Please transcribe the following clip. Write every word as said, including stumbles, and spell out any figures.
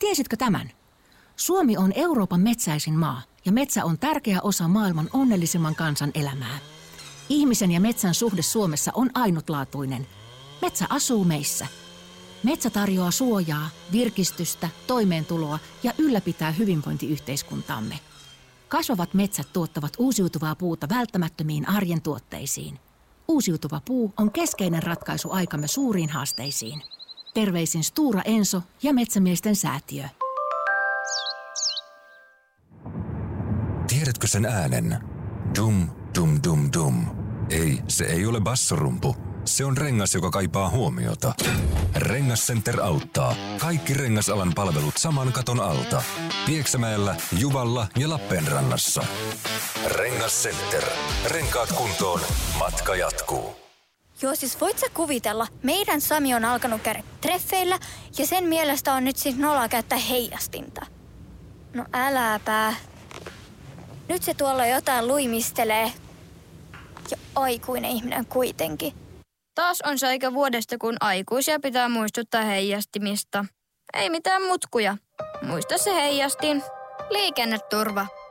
tiesitkö tämän? Suomi on Euroopan metsäisin maa ja metsä on tärkeä osa maailman onnellisimman kansan elämää. Ihmisen ja metsän suhde Suomessa on ainutlaatuinen. Metsä asuu meissä. Metsä tarjoaa suojaa, virkistystä, toimeentuloa ja ylläpitää hyvinvointiyhteiskuntaamme. Kasvavat metsät tuottavat uusiutuvaa puuta välttämättömiin arjen tuotteisiin. Uusiutuva puu on keskeinen ratkaisu aikamme suuriin haasteisiin. Terveisin Stora Enso ja Metsämiesten säätiö. Tiedätkö sen äänen? Dum, dum, dum, dum. Ei, se ei ole bassorumpu. Se on rengas, joka kaipaa huomiota. Rengascenter auttaa. Kaikki rengasalan palvelut saman katon alta. Pieksämäellä, Juvalla ja Lappeenrannassa. Rengascenter. Renkaat kuntoon. Matka jatkuu. Joo, siis voit sä kuvitella, meidän Sami on alkanut käydä treffeillä ja sen mielestä on nyt siis nolla käyttää heijastinta. No äläpä. Nyt se tuolla jotain luimistelee. Ja aikuinen ihminen kuitenkin. Taas on se aika vuodesta, kun aikuisia pitää muistuttaa heijastimista. Ei mitään mutkuja. Muista se heijastin. Liikenneturva.